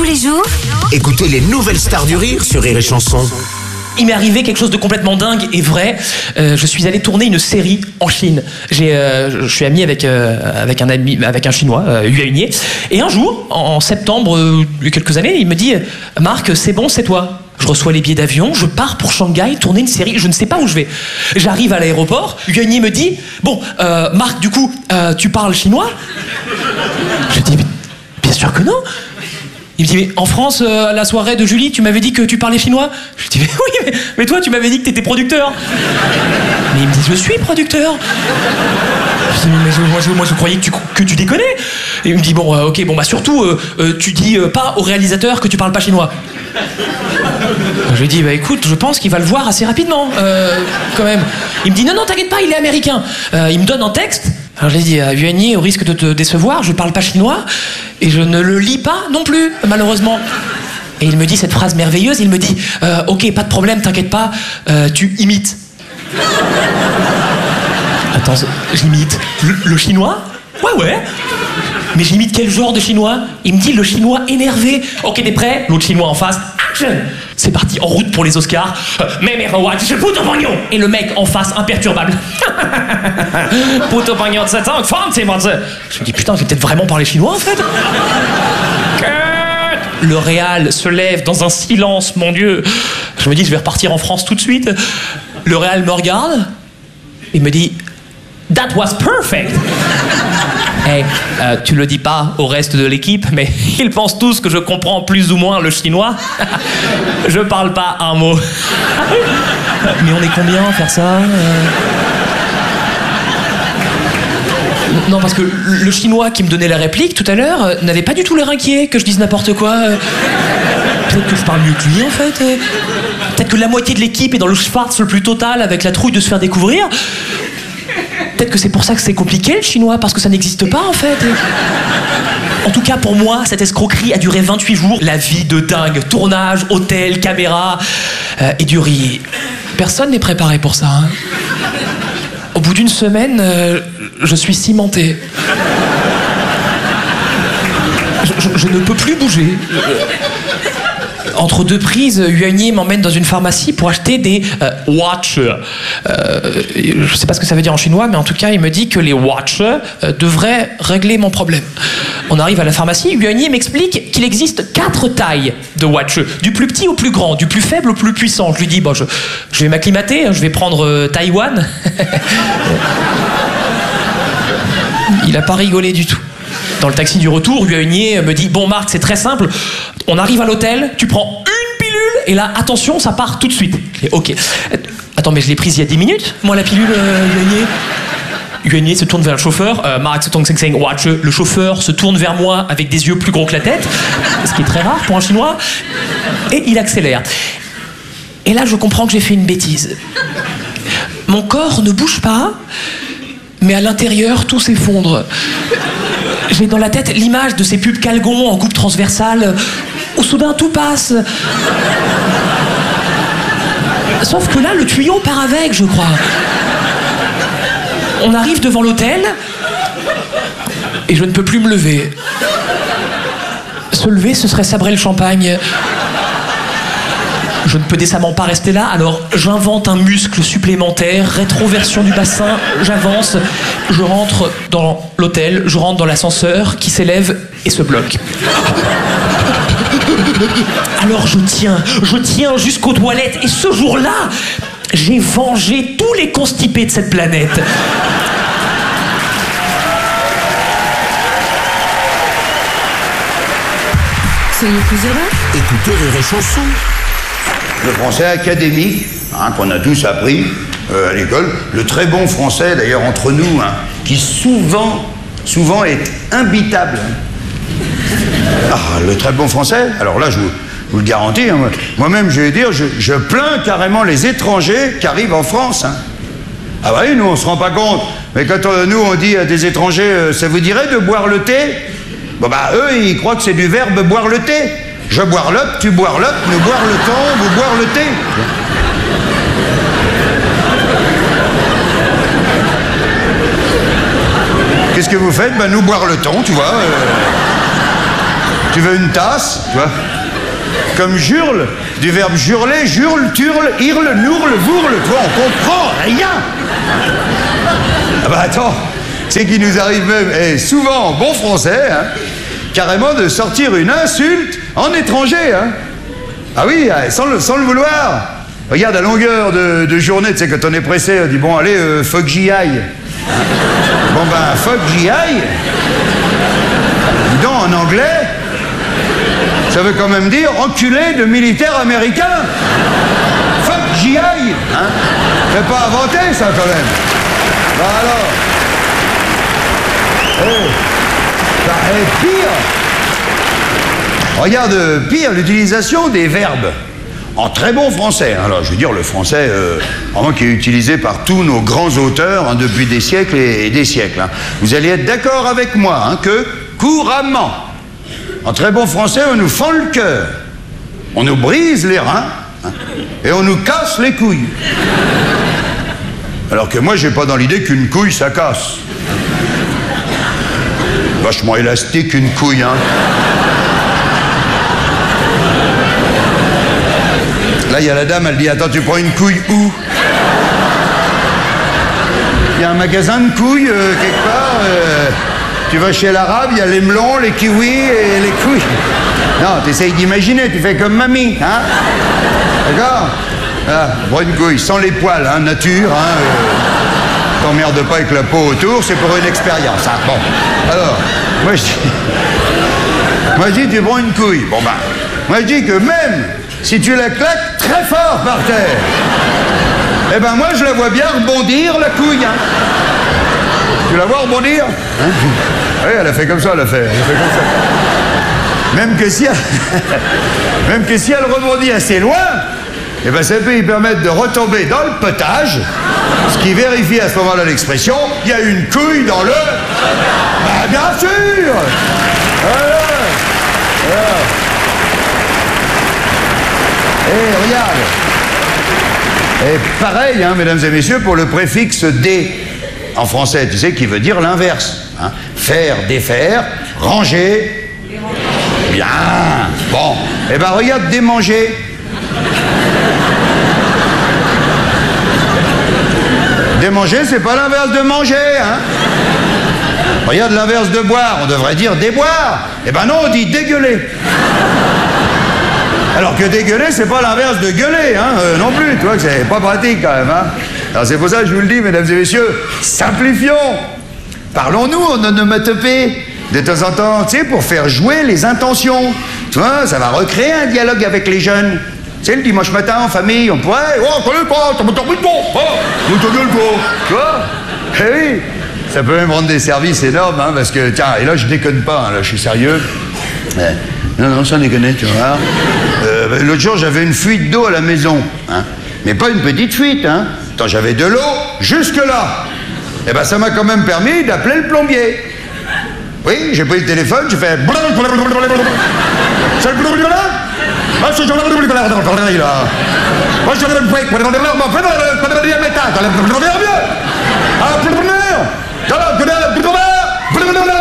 Tous les jours, Écoutez les nouvelles stars du rire sur Rire et Chanson. Il m'est arrivé quelque chose de complètement dingue et vrai. Je suis allé tourner une série en Chine. Je suis ami avec un Chinois, Yue Hunier. Et un jour, en septembre, il y a quelques années, il me dit « Marc, c'est bon, c'est toi ». Je reçois les billets d'avion, je pars pour Shanghai tourner une série, je ne sais pas où je vais. J'arrive à l'aéroport, Yue Hunier me dit « Bon, Marc, du coup, tu parles chinois ?» Je dis « Bien sûr que non !» Il me dit, mais en France, à la soirée de Julie, tu m'avais dit que tu parlais chinois. Je dis, mais oui, mais toi, tu m'avais dit que t'étais producteur. Mais il me dit, je suis producteur. Je dis, mais moi, je croyais que tu déconnais. Et il me dit, bon, ok, bon, bah surtout, tu dis pas au réalisateur que tu parles pas chinois. Je lui dis, bah écoute, je pense qu'il va le voir assez rapidement, quand même. Il me dit, non, t'inquiète pas, il est américain. Il me donne un texte. Alors je lui ai dit, Yue Hunier, au risque de te décevoir, je parle pas chinois et je ne le lis pas non plus, malheureusement. Et il me dit cette phrase merveilleuse, il me dit, ok, pas de problème, t'inquiète pas, tu imites. Attends, j'imite le chinois? Ouais. Mais j'imite quel genre de chinois? Il me dit le chinois énervé. Ok, t'es prêt? L'autre chinois en face, action! C'est parti, en route pour les Oscars. Mais je puto pognon! Et le mec en face, imperturbable. Puto pognon de 700, c'est bon. Je me dis, putain, j'ai peut-être vraiment parlé chinois en fait. Le réal se lève dans un silence, mon Dieu. Je me dis, je vais repartir en France tout de suite. Le réal me regarde. Il me dit, that was perfect! Hey, tu le dis pas au reste de l'équipe, mais ils pensent tous que je comprends plus ou moins le chinois. Je parle pas un mot. Mais on est combien à faire ça Non, parce que le chinois qui me donnait la réplique tout à l'heure n'avait pas du tout l'air inquiet que je dise n'importe quoi. Peut-être que je parle mieux que lui en fait. Peut-être que la moitié de l'équipe est dans le schwarz le plus total avec la trouille de se faire découvrir. Peut-être que c'est pour ça que c'est compliqué le chinois, parce que ça n'existe pas en fait. En tout cas pour moi, cette escroquerie a duré 28 jours. La vie de dingue, tournage, hôtel, caméra et du riz. Personne n'est préparé pour ça. Hein. Au bout d'une semaine, je suis cimenté. Je ne peux plus bouger. Entre deux prises, Yue Hunier m'emmène dans une pharmacie pour acheter des watch. Je sais pas ce que ça veut dire en chinois, mais en tout cas, il me dit que les watch devraient régler mon problème. On arrive à la pharmacie, Yue Hunier m'explique qu'il existe 4 tailles de watch, du plus petit au plus grand, du plus faible au plus puissant. Je lui dis, bon, je vais m'acclimater, je vais prendre Taïwan. Il a pas rigolé du tout. Dans le taxi du retour, Yue Hunier me dit, bon Marc, c'est très simple, on arrive à l'hôtel, tu prends une pilule, et là, attention, ça part tout de suite. Et ok. Attends, mais je l'ai prise il y a 10 minutes, moi, la pilule, Yue Hunier. Yue Hunier se tourne vers le chauffeur, Marc, watch. Le chauffeur se tourne vers moi avec des yeux plus gros que la tête, ce qui est très rare pour un chinois, et il accélère. Et là, je comprends que j'ai fait une bêtise. Mon corps ne bouge pas, mais à l'intérieur, tout s'effondre. J'ai dans la tête l'image de ces pubs Calgon en coupe transversale où soudain tout passe. Sauf que là, le tuyau part avec, je crois. On arrive devant l'hôtel et je ne peux plus me lever. Se lever, ce serait sabrer le champagne. Je ne peux décemment pas rester là, alors j'invente un muscle supplémentaire, rétroversion du bassin, j'avance, je rentre dans l'hôtel, je rentre dans l'ascenseur qui s'élève et se bloque. Alors je tiens jusqu'aux toilettes et ce jour-là, j'ai vengé tous les constipés de cette planète. soyez plus heureux. Écoutez Rire et Chanson. Le français académique, qu'on a tous appris à l'école, le très bon français d'ailleurs entre nous, qui souvent est imbitable. Le très bon français, alors là je vous le garantis, moi-même je vais dire, je plains carrément les étrangers qui arrivent en France. Ah oui, nous on se rend pas compte, mais quand nous on dit à des étrangers, ça vous dirait de boire le thé? Eux ils croient que c'est du verbe boire le thé. Je boire l'op, tu boire l'op, nous boire le temps, vous boire le thé. Qu'est-ce que vous faites? Nous boire le temps, tu vois. Tu veux une tasse, tu vois? Comme jurle, du verbe jurler, jurle, turle, hurle, nourle, vourle, tu vois, on comprend rien. Ah bah attends, c'est qu'il nous arrive même, souvent en bon français, hein, carrément de sortir une insulte en étranger, hein. Ah oui, sans le vouloir. Regarde, à longueur de journée, tu sais, quand on est pressé, on dit, bon, allez, faut que j'y aille. Bon ben, faut que j'y aille. Dis donc, en anglais, ça veut quand même dire enculé de militaires américains. Faut que j'y aille, hein. Fais pas inventer ça quand même. Bah alors. Et pire. Regarde, pire, l'utilisation des verbes. En très bon français. Alors, je veux dire, le français, vraiment qui est utilisé par tous nos grands auteurs, hein, depuis des siècles et des siècles. Hein. Vous allez être d'accord avec moi, hein, que couramment, en très bon français, on nous fend le cœur, on nous brise les reins, hein, et on nous casse les couilles. Alors que moi, j'ai pas dans l'idée qu'une couille, ça casse. Vachement élastique, une couille, hein. Là, il y a la dame, elle dit, attends, tu prends une couille où? Il y a un magasin de couilles, quelque part. Tu vas chez l'arabe, il y a les melons, les kiwis et les couilles. Non, tu essayes d'imaginer, tu fais comme mamie, hein? D'accord? Voilà, prends une couille, sans les poils, hein, nature, hein. T'emmerdes pas avec la peau autour, c'est pour une expérience, hein. Bon, alors, moi je dis, tu prends une couille. Bon ben, moi je dis que même si tu la claques très fort par terre, eh ben moi je la vois bien rebondir, la couille, hein. Tu la vois rebondir, hein? Oui, elle a fait comme ça, elle a fait comme ça. Même que si elle rebondit assez loin, eh ben ça peut y permettre de retomber dans le potage, ce qui vérifie à ce moment-là l'expression, il y a une couille dans le... Bah bien sûr. Voilà. Et regarde. Et pareil, hein, mesdames et messieurs, pour le préfixe « dé » en français, tu sais, qui veut dire l'inverse. Hein. Faire, défaire, ranger. Bien. Bon. Eh ben regarde, démanger. Démanger, c'est pas l'inverse de manger, hein. Regarde l'inverse de boire, on devrait dire déboire. Eh ben non, on dit dégueuler. Alors que dégueuler, c'est pas l'inverse de gueuler, hein, non plus, tu vois, que c'est pas pratique quand même, hein. Alors c'est pour ça que je vous le dis, mesdames et messieurs, simplifions. Parlons-nous en onomatopée, de temps en temps, tu sais, pour faire jouer les intentions. Tu vois, ça va recréer un dialogue avec les jeunes. Tu sais, le dimanche matin, en famille, on pourrait... Oh, salut, toi, t'as mis le pont. Oh, t'as mis le pont. Tu vois? Eh oui. Ça peut même rendre des services énormes, hein, parce que, tiens, et là, je déconne pas, hein, là, je suis sérieux. Non, sans déconner, tu vois. L'autre jour, j'avais une fuite d'eau à la maison, hein. Mais pas une petite fuite, hein. Attends, j'avais de l'eau jusque-là. Eh ben, ça m'a quand même permis d'appeler le plombier. Oui, j'ai pris le téléphone, j'ai fait... C'est le plombier là? Ah, c'est le plombier là. Moi, je vais le faire. Ah,